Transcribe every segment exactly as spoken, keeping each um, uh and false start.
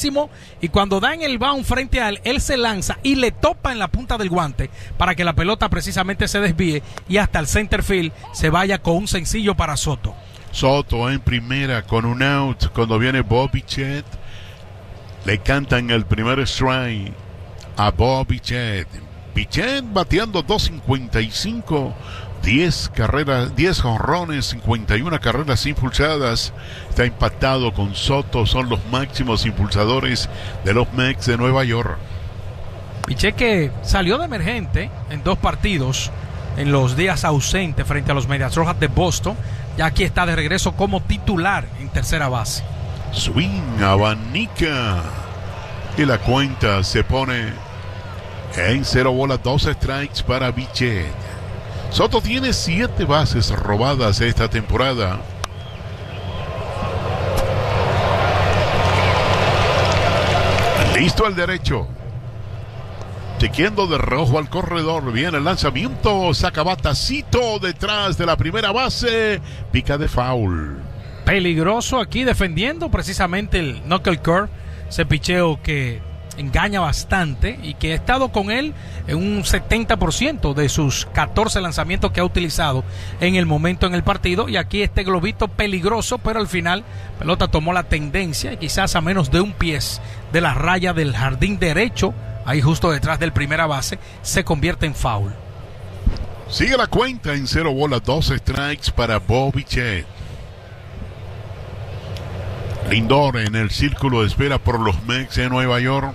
durísimo y cuando da en el bound frente a él, él se lanza y le topa en la punta del guante para que la pelota precisamente se desvíe y hasta el center field se vaya con un sencillo para Soto. Soto en primera con un out. Cuando viene Bob Bichette, le cantan el primer strike a Bob Bichette. Bichette bateando dos cincuenta y cinco, diez carreras, diez jonrones, cincuenta y una carreras impulsadas. Está empatado con Soto, son los máximos impulsadores de los Mets de Nueva York. Bichette que salió de emergente en dos partidos en los días ausentes frente a los Medias Rojas de Boston. Ya aquí está de regreso como titular en tercera base. Swing, abanica y la cuenta se pone en cero bolas, dos strikes para Bichette. Soto tiene siete bases robadas esta temporada. Listo al derecho. Chequeando de rojo al corredor. Viene el lanzamiento. Saca batacito detrás de la primera base. Pica de foul. Peligroso aquí defendiendo precisamente el knuckle curve. Ese picheo que engaña bastante y que ha estado con él en un setenta por ciento de sus catorce lanzamientos que ha utilizado en el momento en el partido. Y aquí este globito peligroso, pero al final pelota tomó la tendencia y quizás a menos de un pie de la raya del jardín derecho, ahí justo detrás del primera base, se convierte en foul. Sigue la cuenta en cero bolas, dos strikes para Bob Bichette. Lindor en el círculo de espera por los Mets de Nueva York.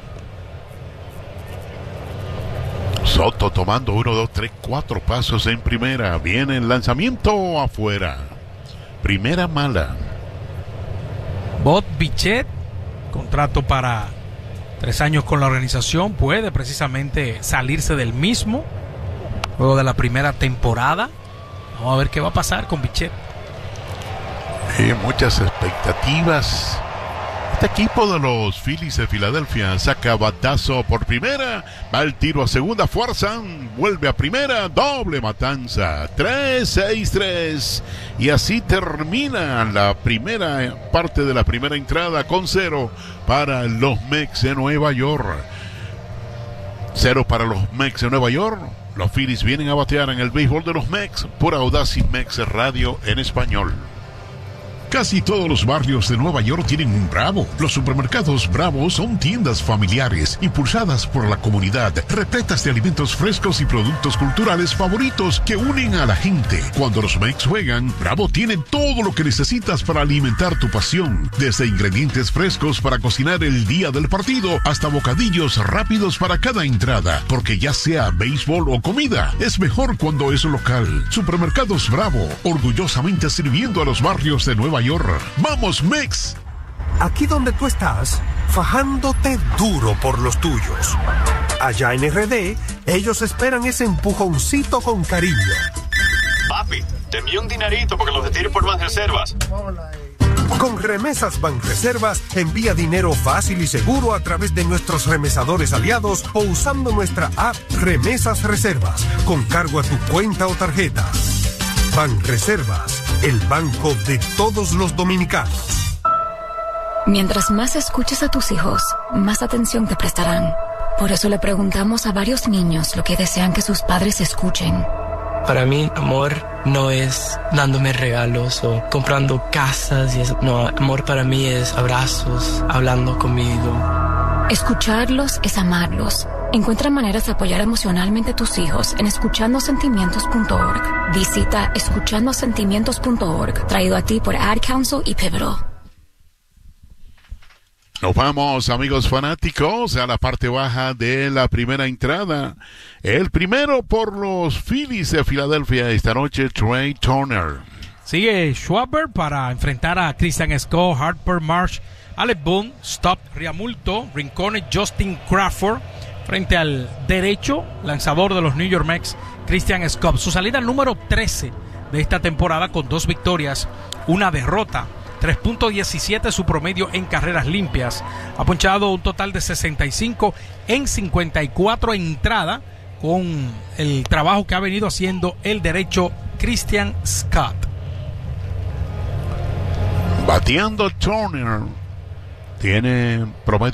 Soto tomando uno, dos, tres, cuatro pasos en primera. Viene el lanzamiento afuera. Primera mala. Bob Bichette, contrato para tres años con la organización, puede precisamente salirse del mismo luego de la primera temporada. Vamos a ver qué va a pasar con Bichette. Y muchas expectativas. Este equipo de los Phillies de Filadelfia saca batazo por primera, va el tiro a segunda, fuerzan, vuelve a primera, doble matanza, tres seis tres, y así termina la primera parte de la primera entrada con cero para los Mets de Nueva York. Cero para los Mets de Nueva York. Los Phillies vienen a batear en el béisbol de los Mets por Audacy Mets Radio en español. Casi todos los barrios de Nueva York tienen un Bravo. Los supermercados Bravo son tiendas familiares, impulsadas por la comunidad, repletas de alimentos frescos y productos culturales favoritos que unen a la gente. Cuando los Mets juegan, Bravo tiene todo lo que necesitas para alimentar tu pasión. Desde ingredientes frescos para cocinar el día del partido, hasta bocadillos rápidos para cada entrada. Porque ya sea béisbol o comida, es mejor cuando es local. Supermercados Bravo, orgullosamente sirviendo a los barrios de Nueva York. ¡Vamos, Mex! Aquí donde tú estás, fajándote duro por los tuyos. Allá en R D, ellos esperan ese empujoncito con cariño. Papi, te envío un dinerito porque los retiro por Banreservas. Con Remesas Banreservas, envía dinero fácil y seguro a través de nuestros remesadores aliados o usando nuestra app Remesas Reservas, con cargo a tu cuenta o tarjeta. Banreservas, el banco de todos los dominicanos. Mientras más escuches a tus hijos, más atención te prestarán. Por eso le preguntamos a varios niños lo que desean que sus padres escuchen. Para mí, amor no es dándome regalos o comprando casas y eso. No, amor para mí es abrazos, hablando conmigo. Escucharlos es amarlos. Encuentra maneras de apoyar emocionalmente a tus hijos en escuchando sentimientos punto org. Visita escuchando sentimientos punto org, traído a ti por Ad Council y Pivotal. Nos vamos, amigos fanáticos, a la parte baja de la primera entrada. El primero por los Phillies de Filadelfia esta noche, Trey Turner. Sigue Schwarber para enfrentar a Christian Scott, Harper Marsh, Alec Boone, Stop, Riamulto, Rincone, Justin Crawford. Frente al derecho, lanzador de los New York Mets, Christian Scott. Su salida número trece de esta temporada con dos victorias, una derrota. tres punto diecisiete su promedio en carreras limpias. Ha ponchado un total de sesenta y cinco en cincuenta y cuatro entradas con el trabajo que ha venido haciendo el derecho Christian Scott. Bateando Turner, tiene promedio